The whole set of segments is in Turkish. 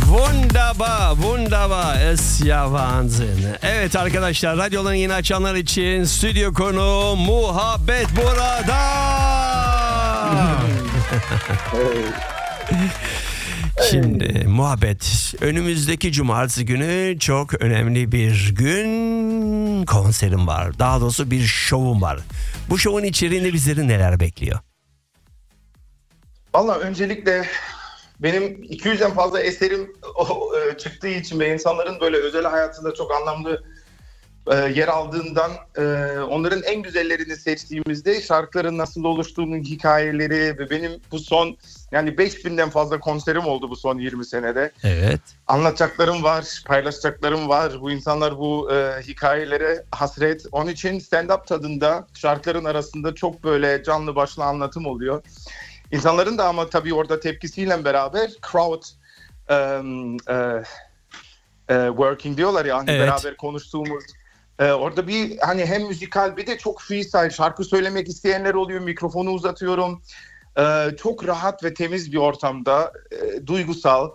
Wunderbar, wunderbar, es ja Wahnsinn. Evet arkadaşlar, radyoların yeni açanlar için stüdyo konuğu Muhabbet burada. Şimdi Muhabbet, önümüzdeki cumartesi günü çok önemli bir gün, konserim var. Daha doğrusu bir şovum var. Bu şovun içeriğinde bizleri neler bekliyor? Valla öncelikle benim 200'den fazla eserim çıktığı için ve insanların böyle özel hayatında çok anlamlı yer aldığından onların en güzellerini seçtiğimizde şarkıların nasıl oluştuğunun hikayeleri ve benim bu son yani 5000'den fazla konserim oldu bu son 20 senede. Evet. Anlatacaklarım var, paylaşacaklarım var. Bu insanlar bu hikayelere hasret. Onun için stand-up tadında şarkıların arasında çok böyle canlı başlı anlatım oluyor. İnsanların da ama tabii orada tepkisiyle beraber crowd working diyorlar ya hani evet. Beraber konuştuğumuz orada bir hani hem müzikal bir de çok freestyle şarkı söylemek isteyenler oluyor, mikrofonu uzatıyorum. Çok rahat ve temiz bir ortamda duygusal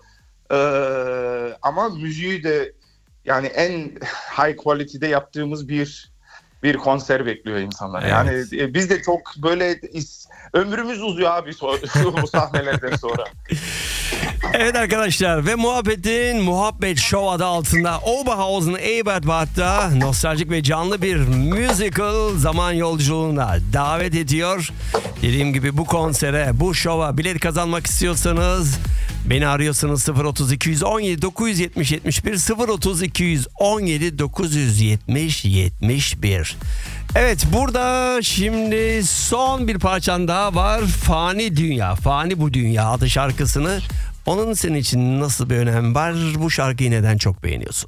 ama müziği de yani en high quality'de yaptığımız bir konser bekliyor insanlar. Evet. Yani biz de çok böyle ömrümüz uzuyor abi bu sahnelerden sonra. Evet arkadaşlar ve Muhabbet Show adı altında Oberhausen Ebertbad'da nostaljik ve canlı bir musical zaman yolculuğuna davet ediyor. Dediğim gibi bu konsere, bu şova bilet kazanmak istiyorsanız beni arıyorsunuz 030 217 970 71 030 217 970 71. Evet, burada şimdi son bir parçan daha var. Fani Dünya, Fani Bu Dünya adı şarkısını. Onun senin için nasıl bir önemi var? Bu şarkıyı neden çok beğeniyorsun?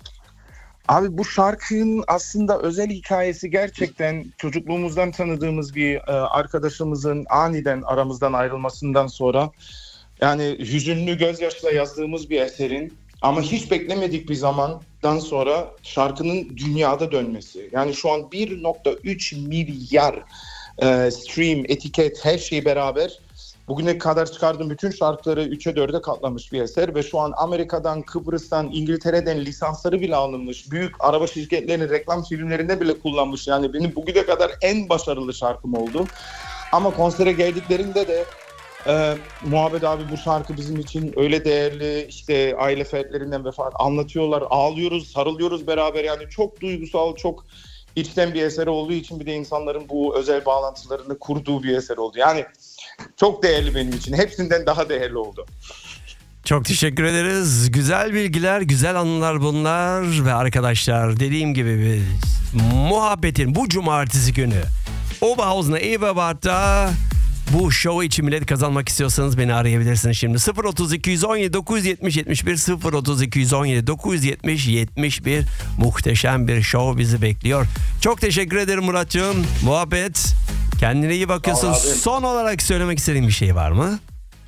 Abi bu şarkının aslında özel hikayesi gerçekten çocukluğumuzdan tanıdığımız bir arkadaşımızın aniden aramızdan ayrılmasından sonra yani hüzünlü gözyaşla yazdığımız bir eserin ama hiç beklemedik bir zamandan sonra şarkının dünyada dönmesi. Yani şu an 1.3 milyar stream, etiket, her şey beraber bugüne kadar çıkardığım bütün şarkıları 3'e 4'e katlamış bir eser ve şu an Amerika'dan, Kıbrıs'tan, İngiltere'den lisansları bile alınmış. Büyük araba şirketlerinin reklam filmlerinde bile kullanmış. Yani benim bugüne kadar en başarılı şarkım oldu. Ama konsere geldiklerinde de Muhabbet abi bu şarkı bizim için öyle değerli, işte aile fertlerinden vefat anlatıyorlar, ağlıyoruz, sarılıyoruz beraber, yani çok duygusal, çok içten bir eser olduğu için bir de insanların bu özel bağlantılarını kurduğu bir eser oldu. Yani çok değerli benim için, hepsinden daha değerli oldu. Çok teşekkür ederiz. Güzel bilgiler, güzel anılar bunlar ve arkadaşlar dediğim gibi Muhabbet'in bu cumartesi günü Oberhausen Ebertbad'da bu show için bilet kazanmak istiyorsanız beni arayabilirsiniz şimdi. 030 217 970 71 030 217 970 71 muhteşem bir show bizi bekliyor. Çok teşekkür ederim Muratcığım. Muhabbet, kendine iyi bakıyorsun. Son olarak söylemek istediğin bir şey var mı?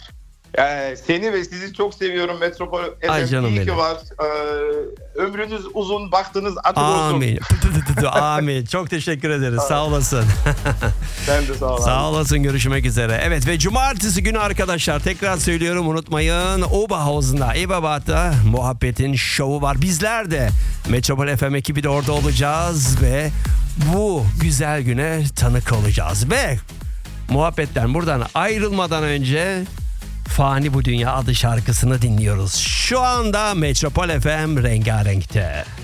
Seni ve sizi çok seviyorum Metropol FM. Ay canım İyi benim. ki var. Ömrünüz uzun, baktınız açık olsun. Amin. Amin. Çok teşekkür ederiz. Sağ olasın. Sen de sağ ol. Sağ olasın. Görüşmek üzere. Evet ve cumartesi günü arkadaşlar tekrar söylüyorum, unutmayın. Oberhausen'da, Ebertbad'da Muhabbet'in şovu var. Bizler de Metropol FM ekibi de orada olacağız ve bu güzel güne tanık olacağız. Ve Muhabbet'ten buradan ayrılmadan önce Fani Bu Dünya adı şarkısını dinliyoruz. Şu anda Metropol FM rengarenkte.